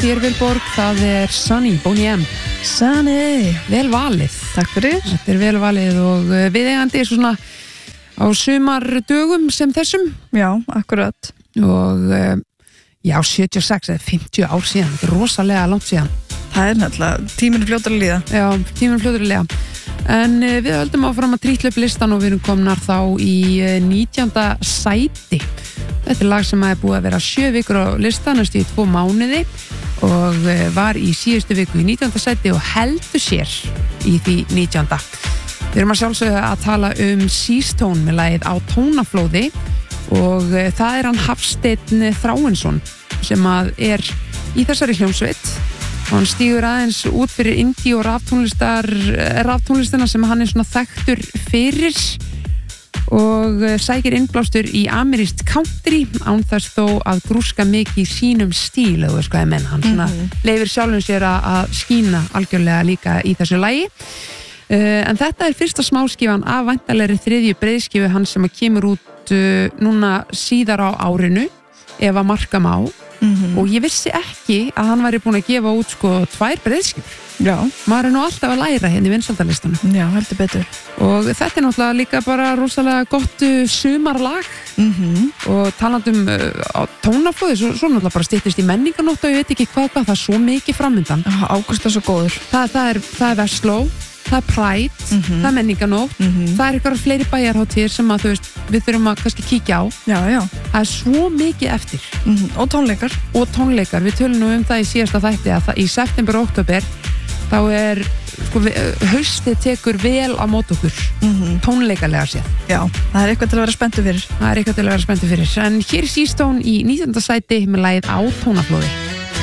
þér Vilborg, það Sunny, Boney M. Sunny. Vel valið. Takk fyrir. Þetta vel valið og viðeigandi svona á sumardögum sem þessum. Já, akkurat. Og já, 76 eða 50 ár síðan, þetta rosalega langt síðan. Það náttúrulega, tíminn fljótur að líða. Já, tíminn fljótur að líða. En við höldum áfram að trítla upp listan og við erum komnar þá í 19. sæti. Þetta lag sem er búið að vera 7 vikur á listan, næstu í 2 mánuði og var í síðustu viku í 19. sæti og heldur sér í því 19. Við erum að sjálfsögðu að tala Seastone með lagið Á tónaflóði og það hann Hafsteinn Þráinsson sem að í þessari hljómsveit og hann stígur aðeins út fyrir indie og raftónlistina sem hann svona þekktur fyrir og sækir innblástur í amerískt country án þess þó að grúska mikið í sínum stíl eða sko ég menn, hann svona leifir sjálfum sér að skína algjörlega líka í þessu lagi en þetta fyrsta smáskífan af væntanlegri 3. breiðskífu hann sem að kemur út núna síðar á árinu ef að marka má og ég vissi ekki að hann væri búin að gefa út sko 2 breiðskífur. Já. Maður nú alltaf að læra hérna í vinsældalistanum. Já, heldur betur. Og þetta náttúrulega líka bara rosalega gott sumarlag og talandum á tónaflóði, svo náttúrulega bara styttist í menninganótt og ég veit ekki hvað, það svo mikið framöndan. Ágúst svo góður. Það Vestló, það Pride, það menninganótt, það eitthvað fleiri bæjarhátíðir sem að þú veist, við þurfum að kannski kíkja á. Já, já. Það svo mikið eftir. Og tónleikar. Og tónleikar, við tölum nú það í síðasta þætti að í september og október þá sko, haustið tekur vel á mót okkur tónleikalega séð. Já, það eitthvað til að vera spenntur fyrir. En hér Seastone í 19. sæti með lagið Á tónaflóði.